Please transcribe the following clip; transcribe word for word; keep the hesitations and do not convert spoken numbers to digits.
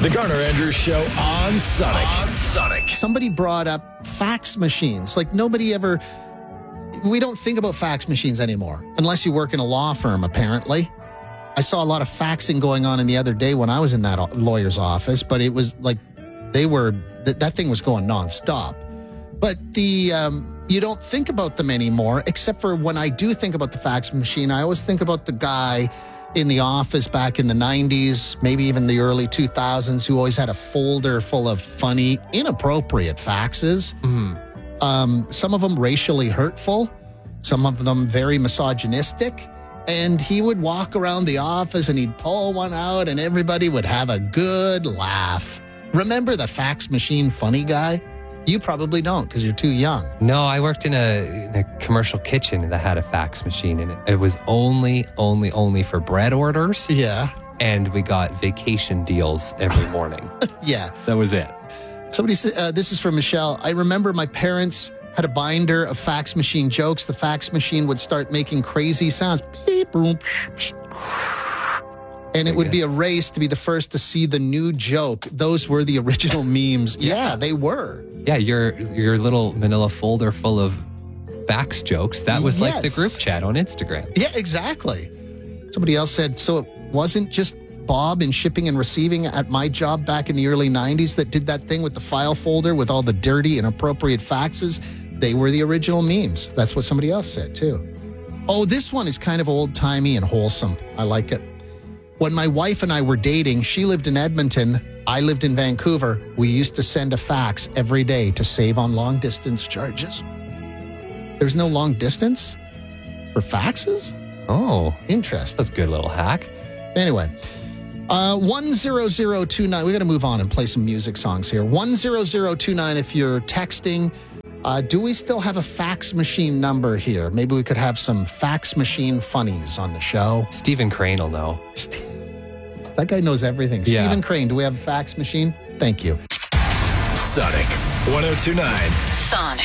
The Garner Andrews Show on Sonic. On Sonic. Somebody brought up fax machines. Like nobody ever, we don't think about fax machines anymore, unless you work in a law firm, apparently. I saw a lot of faxing going on in the other day when I was in that lawyer's office, but it was like they were, that, that thing was going nonstop. But the, um, you don't think about them anymore, except for when I do think about the fax machine, I always think about the guy in the office back in the nineties, maybe even the early two thousands, who always had a folder full of funny, inappropriate faxes. Mm-hmm. Um, some of them racially hurtful, some of them very misogynistic. And he would walk around the office and he'd pull one out and everybody would have a good laugh. Remember the fax machine funny guy? You probably don't because you're too young. No, I worked in a, in a commercial kitchen that had a fax machine in it. It was only, only, only for bread orders. Yeah. And we got vacation deals every morning. Yeah. That was it. Somebody said, uh, this is from Michelle. I remember my parents had a binder of fax machine jokes. The fax machine would start making crazy sounds. Beep, boom, and it would be a race to be the first to see the new joke. Those were the original memes. Yeah, they were. Yeah, your your little manila folder full of fax jokes. That was yes. like the group chat on Instagram. Yeah, exactly. Somebody else said, so it wasn't just Bob in shipping and receiving at my job back in the early nineties that did that thing with the file folder with all the dirty, inappropriate faxes. They were the original memes. That's what somebody else said, too. Oh, this one is kind of old-timey and wholesome. I like it. When my wife and I were dating, she lived in Edmonton. I lived in Vancouver. We used to send a fax every day to save on long-distance charges. There's no long distance for faxes? Oh. Interesting. That's a good little hack. Anyway, uh, one zero zero two nine. We got to move on and play some music songs here. one zero zero two nine if you're texting. Uh, do we still have a fax machine number here? Maybe we could have some fax machine funnies on the show. Stephen Crane will know. That guy knows everything. Yeah. Stephen Crane, do we have a fax machine? Thank you. Sonic one oh two nine. Sonic.